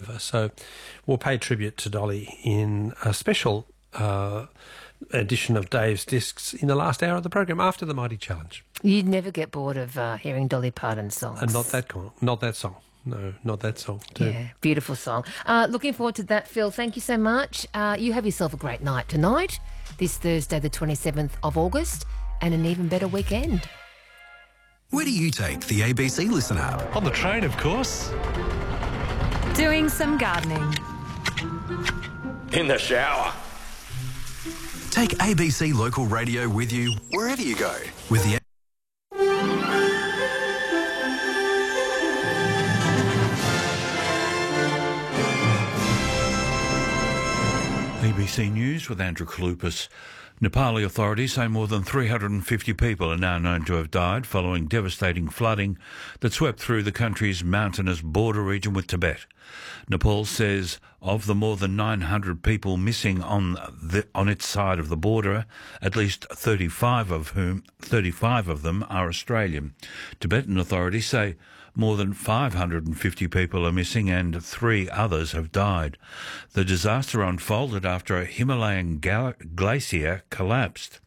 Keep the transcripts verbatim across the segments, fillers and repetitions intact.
So we'll pay tribute to Dolly in a special uh, edition of Dave's Discs in the last hour of the program after the Mighty Challenge. You'd never get bored of uh, hearing Dolly Parton songs. And not that con- not that song. No, not that song. Too. Yeah, beautiful song. Uh, looking forward to that, Phil. Thank you so much. Uh, you have yourself a great night tonight, this Thursday the twenty-seventh of August, and an even better weekend. Where do you take the A B C Listen app? On the train, of course. Doing some gardening. In the shower. Take A B C Local Radio with you wherever you go with the A B C News with Andrew Kaloupas. Nepali authorities say more than three hundred fifty people are now known to have died following devastating flooding that swept through the country's mountainous border region with Tibet. Nepal says of the more than nine hundred people missing on the, on its side of the border, at least thirty-five of whom thirty-five of them are Australian. Tibetan authorities say more than five hundred fifty people are missing and three others have died. The disaster unfolded after a Himalayan ga- glacier collapsed.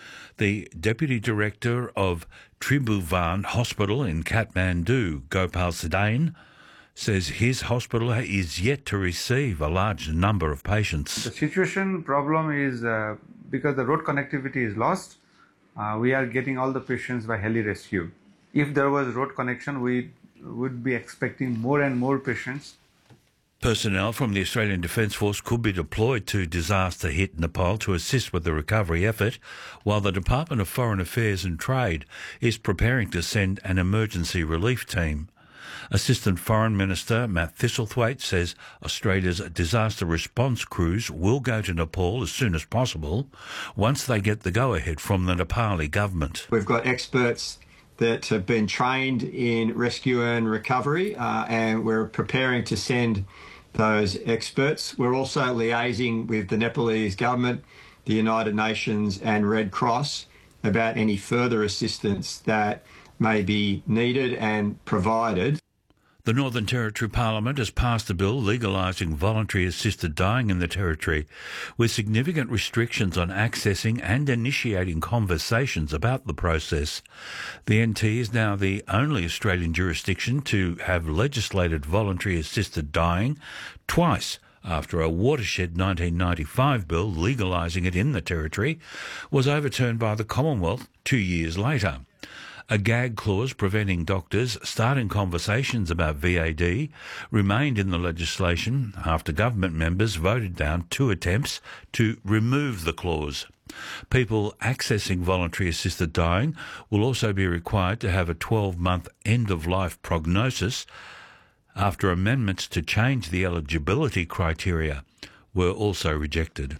The Deputy Director of Tribhuvan Hospital in Kathmandu, Gopal Sedain, says his hospital is yet to receive a large number of patients. The situation problem is uh, because the road connectivity is lost, uh, we are getting all the patients by heli rescue. If there was road connection, we would be expecting more and more patients. Personnel from the Australian Defence Force could be deployed to disaster-hit Nepal to assist with the recovery effort, while the Department of Foreign Affairs and Trade is preparing to send an emergency relief team. Assistant Foreign Minister Matt Thistlethwaite says Australia's disaster response crews will go to Nepal as soon as possible once they get the go-ahead from the Nepali government. We've got experts that have been trained in rescue and recovery, uh, and we're preparing to send those experts. We're also liaising with the Nepalese government, the United Nations and Red Cross about any further assistance that may be needed and provided. The Northern Territory Parliament has passed a bill legalising voluntary assisted dying in the Territory, with significant restrictions on accessing and initiating conversations about the process. The N T is now the only Australian jurisdiction to have legislated voluntary assisted dying twice, after a watershed nineteen ninety-five bill legalising it in the Territory was overturned by the Commonwealth two years later. A gag clause preventing doctors starting conversations about V A D remained in the legislation after government members voted down two attempts to remove the clause. People accessing voluntary assisted dying will also be required to have a twelve-month end-of-life prognosis after amendments to change the eligibility criteria were also rejected.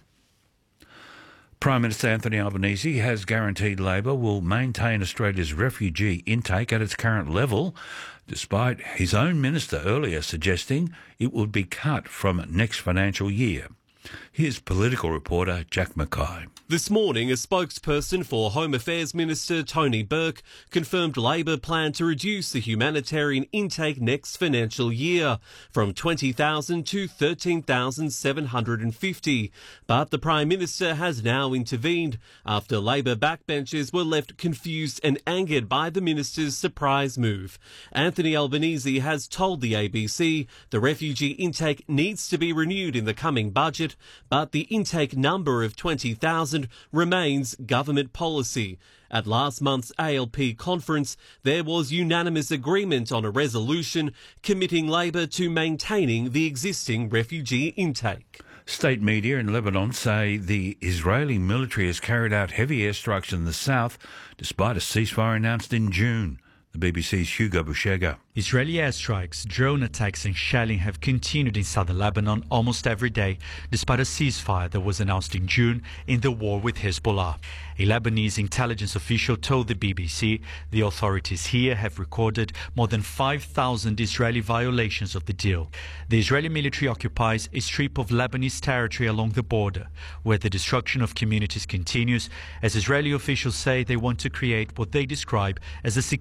Prime Minister Anthony Albanese has guaranteed Labor will maintain Australia's refugee intake at its current level, despite his own minister earlier suggesting it would be cut from next financial year. Here's political reporter Jack Mackay. This morning, a spokesperson for Home Affairs Minister Tony Burke confirmed Labor plan to reduce the humanitarian intake next financial year from twenty thousand to thirteen thousand seven hundred fifty. But the Prime Minister has now intervened after Labor backbenchers were left confused and angered by the Minister's surprise move. Anthony Albanese has told the A B C the refugee intake needs to be renewed in the coming budget, but the intake number of twenty thousand remains government policy. At last month's A L P conference, there was unanimous agreement on a resolution committing Labor to maintaining the existing refugee intake. State media in Lebanon say the Israeli military has carried out heavy airstrikes in the south, despite a ceasefire announced in June. The B B C's Hugo Bushega. Israeli airstrikes, drone attacks and shelling have continued in southern Lebanon almost every day, despite a ceasefire that was announced in June in the war with Hezbollah. A Lebanese intelligence official told the B B C the authorities here have recorded more than five thousand Israeli violations of the deal. The Israeli military occupies a strip of Lebanese territory along the border, where the destruction of communities continues, as Israeli officials say they want to create what they describe as a security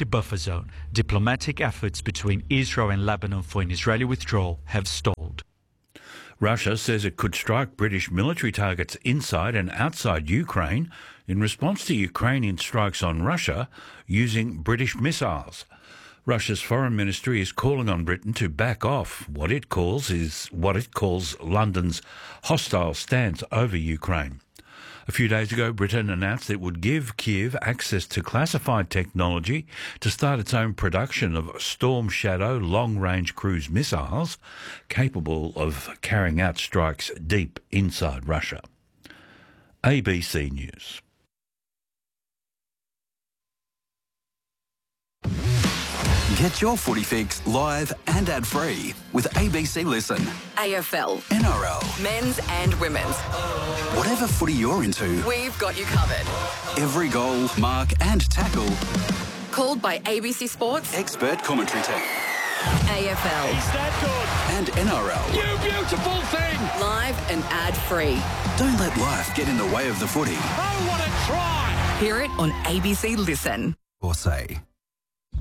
buffer zone. Diplomatic efforts between Israel and Lebanon for an Israeli withdrawal have stalled. Russia says it could strike British military targets inside and outside Ukraine in response to Ukrainian strikes on Russia using British missiles. Russia's foreign ministry is calling on Britain to back off what it calls is what it calls London's hostile stance over Ukraine. A few days ago, Britain announced it would give Kyiv access to classified technology to start its own production of Storm Shadow long-range cruise missiles capable of carrying out strikes deep inside Russia. A B C News. Get your footy fix live and ad-free with A B C Listen. A F L, N R L, men's and women's. whatever footy you're into, We've got you covered. every goal, mark and tackle, Called by A B C Sports, expert commentary team. A F L, And N R L. You beautiful thing! live and ad-free. Don't let life get in the way of the footy. Oh, what a try! Hear it on A B C Listen. Or say.